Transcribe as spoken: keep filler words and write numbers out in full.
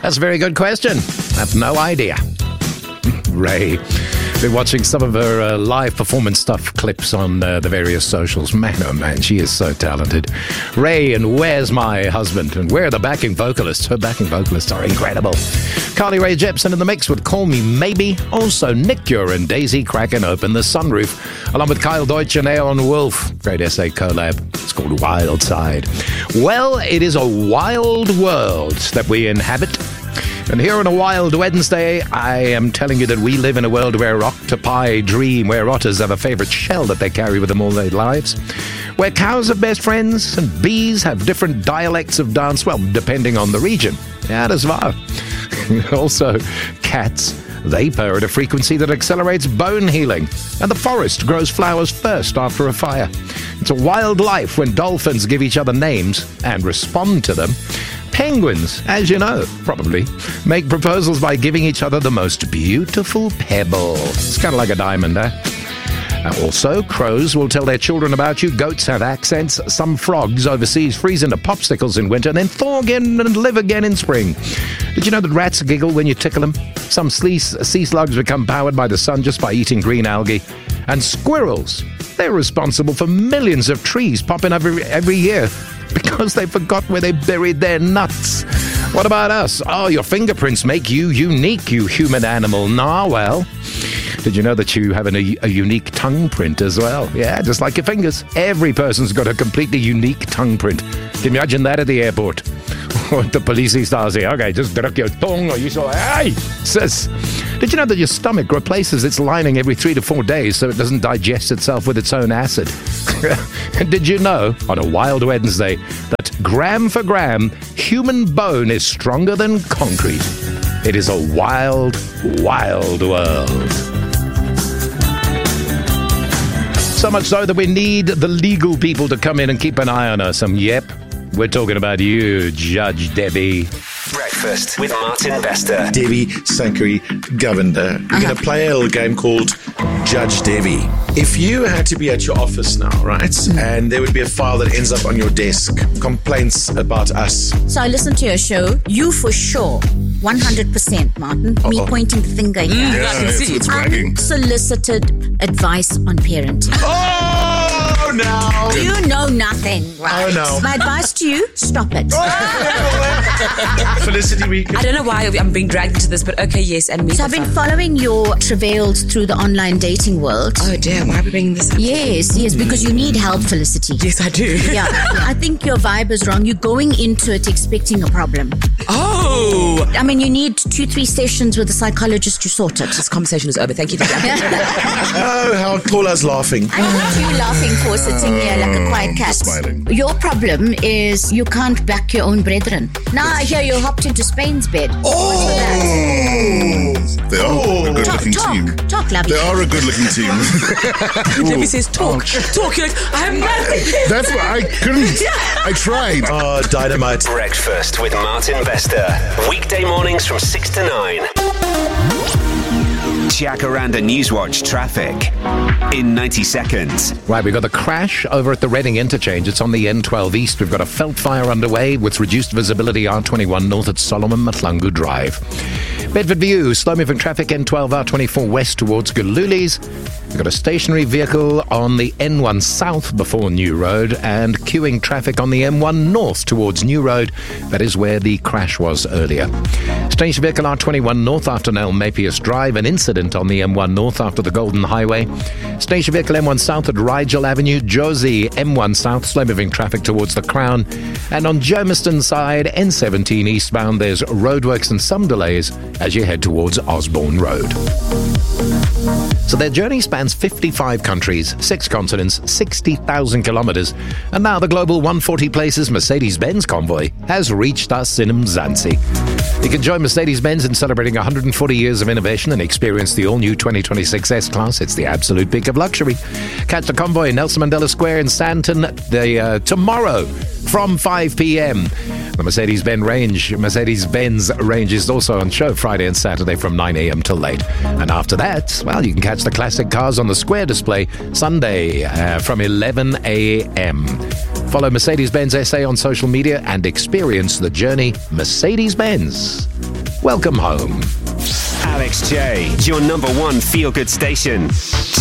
That's a very good question. I have no idea. Ray. Been watching some of her uh, live performance stuff clips on uh, the various socials. Man, oh man, she is so talented. Ray and Where's My Husband? And where are the backing vocalists? Her backing vocalists are incredible. Carly Rae Jepsen in the mix with Call Me Maybe. Also, Nick Cure and Daisy cracking open the sunroof, along with Kyle Deutsch and Aeon Wolf. Great S A collab. It's called Wild Side. Well, it is a wild world that we inhabit. And here on a wild Wednesday, I am telling you that we live in a world where octopi dream, where otters have a favorite shell that they carry with them all their lives, where cows are best friends and bees have different dialects of dance, well, depending on the region. Ja, das wahr. Also, cats, they purr at a frequency that accelerates bone healing. And the forest grows flowers first after a fire. It's a wild life when dolphins give each other names and respond to them. Penguins, as you know, probably, make proposals by giving each other the most beautiful pebble. It's kind of like a diamond, eh? Uh, also, crows will tell their children about you. Goats have accents. Some frogs overseas freeze into popsicles in winter and then thaw again and live again in spring. Did you know that rats giggle when you tickle them? Some sea slugs become powered by the sun just by eating green algae. And squirrels, they're responsible for millions of trees popping every, every year because they forgot where they buried their nuts. What about us? Oh, your fingerprints make you unique, you human animal. Nah, well, did you know that you have an, a, a unique tongue print as well? Yeah, just like your fingers. Every person's got a completely unique tongue print. Can you imagine that at the airport? Or the police stars say, okay, just drop your tongue, or you say, hey, sis. Did you know that your stomach replaces its lining every three to four days so it doesn't digest itself with its own acid? And did you know, on a wild Wednesday, that gram for gram, human bone is stronger than concrete? It is a wild, wild world. So much so that we need the legal people to come in and keep an eye on us. And yep, we're talking about you, Judge Debbie. Breakfast with Martin Bester. Debbie Sankari Govender. We're going to play a little game called Judge Debbie. If you had to be at your office now, right, mm. and there would be a file that ends up on your desk, complaints about us. So I listened to your show. You for sure, one hundred percent, Martin. Uh-oh. Me pointing the finger here. Mm, yeah, it's, it's bragging. Unsolicited advice on parenting. Oh, no. You know nothing, right? Oh, no. My advice to you, stop it. Felicity Week. I don't know why I'm being dragged into this, but okay, yes. And me. So I've been following your travails through the online dating world. Oh, dear. Why are we bringing this up? Yes, yes, because you need help, Felicity. Yes, I do. Yeah. I think your vibe is wrong. You're going into it expecting a problem. Oh. I mean, you need two, three sessions with a psychologist to sort it. This conversation is over. Thank you for that. Oh, how Paula's laughing. I don't know what you're laughing for, sitting here like a quiet cat. Smiling. Your problem is you can't back your own brethren. Now I hear you hopped into Spain's bed. Oh! They are Oh. a good-looking Talk, team. talk, talk, lovey. They are a good-looking team. Debbie says, talk. Talk. You're like, I am nothing. That's what I couldn't. I tried. Oh, dynamite. Breakfast with Martin Bester. Weekday mornings from six to nine. Jacaranda Newswatch traffic in ninety seconds. Right, we've got the crash over at the Reading interchange. It's on the N twelve East. We've got a felt fire underway with reduced visibility R twenty-one north at Solomon Matlungu Drive. Bedford View, slow-moving traffic N twelve R twenty-four west towards Galulis. We've got a stationary vehicle on the N one south before New Road and queuing traffic on the M one north towards New Road. That is where the crash was earlier. Station vehicle R twenty-one north after Nell Mapius Drive. An incident on the M one north after the Golden Highway. Station vehicle M one south at Rigel Avenue. Josie M one south, slow-moving traffic towards the Crown. And on Germiston side, N seventeen eastbound, there's roadworks and some delays as you head towards Osborne Road. So their journey spans fifty-five countries, six continents, sixty thousand kilometers. And now the global one hundred forty places Mercedes-Benz convoy has reached us in Mzansi. You can join Mercedes-Benz in celebrating one hundred forty years of innovation and experience the all-new twenty twenty-six S-Class. It's the absolute peak of luxury. Catch the convoy in Nelson Mandela Square in Sandton the, uh, tomorrow from five p.m. The Mercedes-Benz range, Mercedes-Benz range is also on show Friday and Saturday from nine a.m. till late. And after that, well, you can catch the classic cars on the Square display Sunday uh, from eleven a.m. Follow Mercedes-Benz S A on social media and experience the journey Mercedes-Benz. welcome home. Alex J, your number one feel-good station.